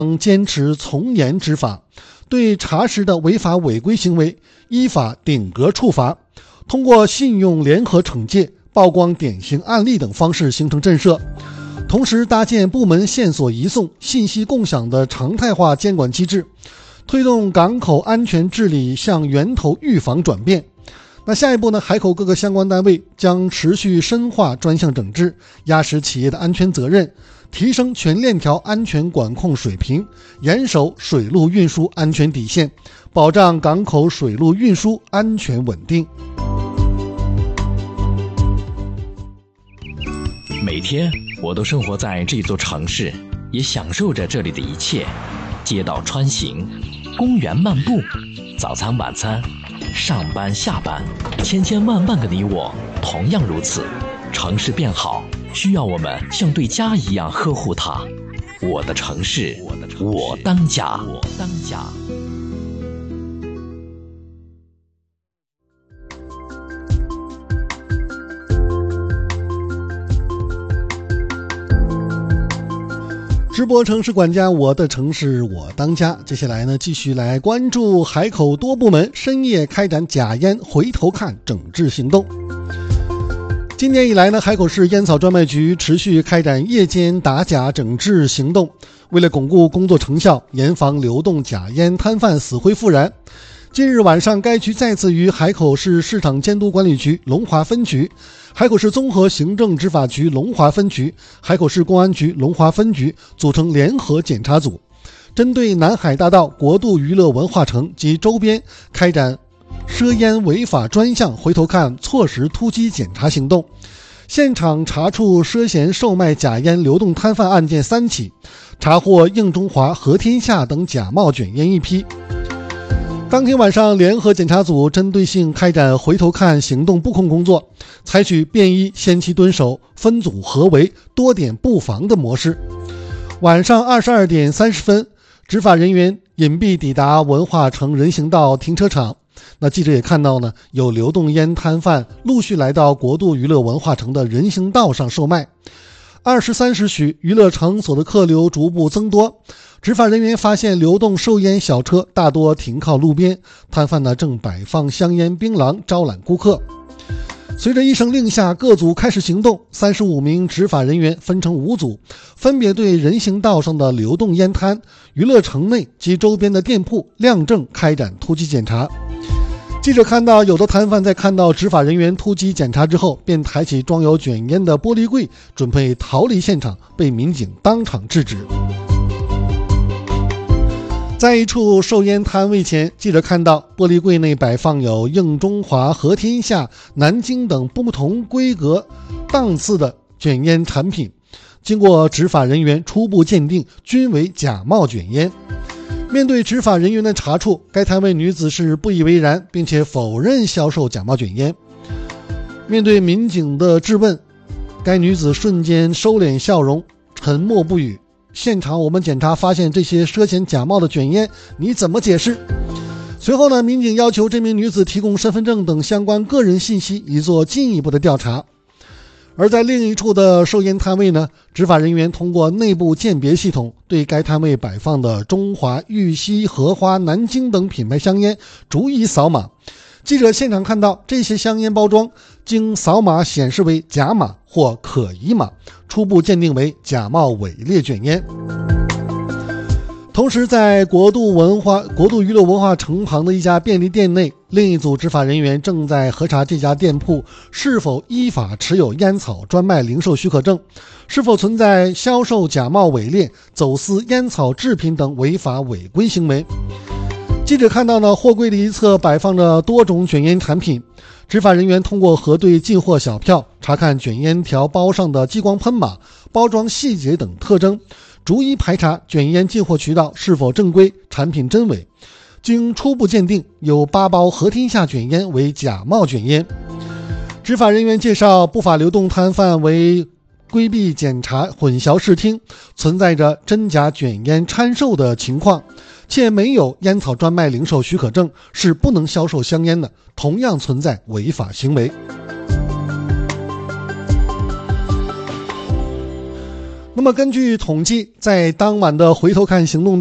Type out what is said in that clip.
坚持从严执法，对查实的违法违规行为依法顶格处罚，通过信用联合惩戒、曝光典型案例等方式形成震慑，同时搭建部门线索移送、信息共享的常态化监管机制，推动港口安全治理向源头预防转变。那下一步呢，海口各个相关单位将持续深化专项整治，压实企业的安全责任，提升全链条安全管控水平，严守水陆运输安全底线，保障港口水陆运输安全稳定。 每天我都生活在这座城市，也享受着这里的一切，街道穿行，公园漫步，早餐晚餐，上班下班，千千万万个你我同样如此。城市变好，需要我们像对家一样呵护它。我的城市，我当家。 直播城市管家，我的城市我当家。接下来呢，继续来关注海口多部门深夜开展假烟回头看整治行动。今年以来呢，海口市烟草专卖局持续开展夜间打假整治行动，为了巩固工作成效，严防流动假烟摊贩死灰复燃。今日晚上，该局再次与海口市市场监督管理局龙华分局、海口市综合行政执法局龙华分局、海口市公安局龙华分局组成联合检查组，针对南海大道国度娱乐文化城及周边开展涉烟违法专项回头看措施突击检查行动，现场查处涉嫌售卖假烟流动摊贩案件3起，查获硬中华、和天下等假冒卷烟1批。当天晚上，联合检查组针对性开展回头看行动布控工作，采取便衣、先期蹲守、分组合围、多点布防的模式。晚上22点30分，执法人员隐蔽抵达文化城人行道停车场。那记者也看到呢，有流动烟摊贩陆续来到国度娱乐文化城的人行道上售卖。23时许，娱乐场所的客流逐步增多。执法人员发现流动售烟小车大多停靠路边，摊贩呢正摆放香烟、槟榔招揽顾客。随着一声令下，各组开始行动，35名执法人员分成5组，分别对人行道上的流动烟摊、娱乐城内及周边的店铺亮证开展突击检查。记者看到，有的摊贩在看到执法人员突击检查之后，便抬起装有卷烟的玻璃柜，准备逃离现场，被民警当场制止。在一处售烟摊位前，记者看到玻璃柜内摆放有硬中华、和天下、南京等不同规格档次的卷烟产品，经过执法人员初步鉴定，均为假冒卷烟。面对执法人员的查处，该摊位女子是不以为然，并且否认销售假冒卷烟。面对民警的质问，该女子瞬间收敛笑容，沉默不语。现场我们检查发现这些涉嫌假冒的卷烟，你怎么解释？随后呢，民警要求这名女子提供身份证等相关个人信息，以做进一步的调查。而在另一处的售烟摊位呢，执法人员通过内部鉴别系统，对该摊位摆放的中华、玉溪、荷花、南京等品牌香烟逐一扫码。记者现场看到，这些香烟包装经扫码显示为假码或可疑码，初步鉴定为假冒伪劣卷烟。同时，在国度娱乐文化城旁的一家便利店内，另一组执法人员正在核查这家店铺是否依法持有烟草专卖零售许可证，是否存在销售假冒伪劣、走私烟草制品等违法违规行为。记者看到呢，货柜的一侧摆放着多种卷烟产品，执法人员通过核对进货小票，查看卷烟条包上的激光喷码、包装细节等特征，逐一排查卷烟进货渠道是否正规、产品真伪。经初步鉴定，有8包和天下卷烟为假冒卷烟。执法人员介绍，不法流动摊贩为规避检查、混淆视听，存在着真假卷烟掺售的情况，且没有烟草专卖零售许可证，是不能销售香烟的，同样存在违法行为。那那么根据统计，在当晚的回头看行动